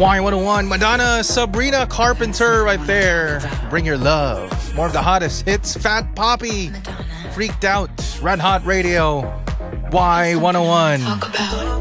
Y101, Madonna, Sabrina Carpenter right there. Bring Your Love. More of the hottest hits. Fat Poppy, Freaked Out, Red Hot Radio, Y101. Talk about